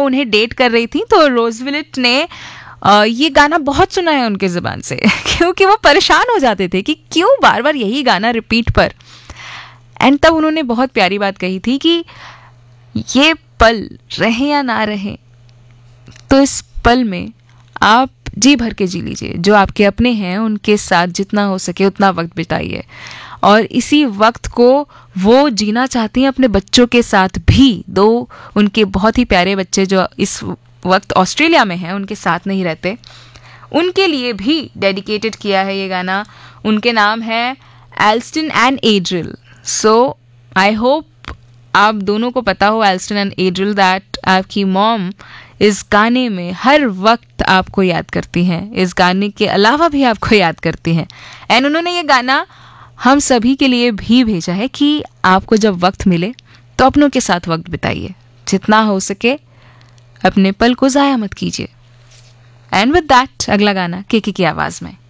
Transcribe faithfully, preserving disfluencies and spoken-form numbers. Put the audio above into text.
उन्हें डेट कर रही थी, तो रोजविलिट ने Uh, ये गाना बहुत सुना है उनके ज़बान से क्योंकि वो परेशान हो जाते थे कि क्यों बार बार यही गाना रिपीट पर। एंड तब उन्होंने बहुत प्यारी बात कही थी कि ये पल रहे या ना रहे, तो इस पल में आप जी भर के जी लीजिए, जो आपके अपने हैं उनके साथ जितना हो सके उतना वक्त बिताइए, और इसी वक्त को वो जीना चाहती हैं अपने बच्चों के साथ भी। दो उनके बहुत ही प्यारे बच्चे जो इस वक्त ऑस्ट्रेलिया में हैं उनके साथ नहीं रहते, उनके लिए भी डेडिकेटेड किया है ये गाना। उनके नाम है Elston and एड्रिल। So I hope आप दोनों को पता हो, एल्स्टन एंड एड्रिल, दैट आपकी मॉम इस गाने में हर वक्त आपको याद करती हैं, इस गाने के अलावा भी आपको याद करती हैं। एंड उन्होंने ये गाना हम सभी के लिए भी भेजा है कि आपको जब वक्त मिले तो अपनों के साथ वक्त बिताइए, जितना हो सके अपने पल को ज़ाया मत कीजिए। एंड विद दैट अगला गाना केके की आवाज़ में।